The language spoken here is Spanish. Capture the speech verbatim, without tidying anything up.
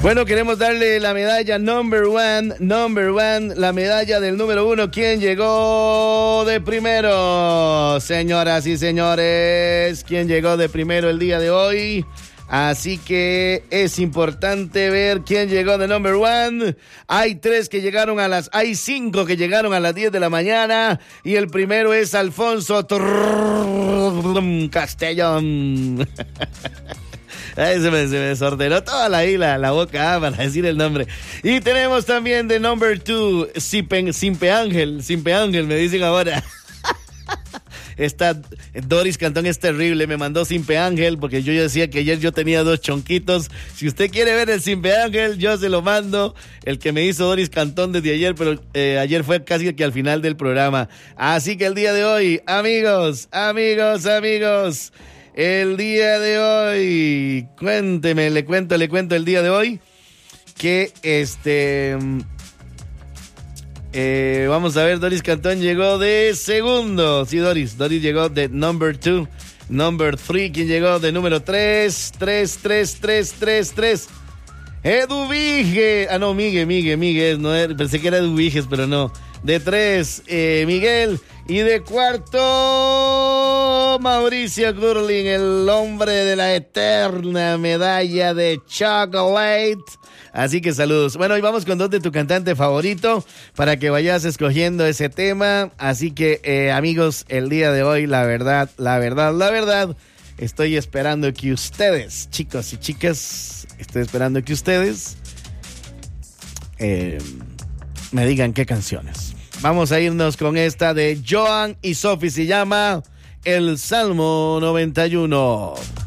Bueno, queremos darle la medalla number one, number one, la medalla del número uno. ¿Quién llegó de primero? Señoras y señores, ¿quién llegó de primero el día de hoy? Así que es importante ver quién llegó de number one. Hay tres que llegaron a las... Hay cinco que llegaron a las diez de la mañana. Y el primero es Alfonso Castellón. Ay, se, me, se me desordenó toda la isla, la boca ah, para decir el nombre. Y tenemos también de number two, Simpe, Simpe Ángel. Simpe Ángel, me dicen ahora. Esta Doris Cantón es terrible, me mandó Simpe Ángel porque yo decía que ayer yo tenía dos chonquitos. Si usted quiere ver el Simpe Ángel, yo se lo mando, el que me hizo Doris Cantón desde ayer, pero eh, ayer fue casi que al final del programa. Así que el día de hoy, amigos, amigos, amigos, el día de hoy, cuénteme, le cuento, le cuento el día de hoy que este... Eh, vamos a ver, Doris Cantón llegó de segundo. Sí, Doris, Doris llegó de number two. Number three, ¿quién llegó de número tres? Tres, tres, tres, tres, tres. Edu Viges. Ah, no, Miguel, Miguel, Miguel. No, pensé que era Edu Viges, pero no. De tres, eh, Miguel. Y de cuarto, Mauricio Curling, el hombre de la eterna medalla de chocolate. Así que saludos. Bueno, y vamos con dos de tu cantante favorito para que vayas escogiendo ese tema. Así que, eh, amigos, el día de hoy, la verdad, la verdad, la verdad, estoy esperando que ustedes, chicos y chicas, estoy esperando que ustedes eh, me digan qué canciones. Vamos a irnos con esta de Joan y Sophie, se llama El Salmo noventa y uno.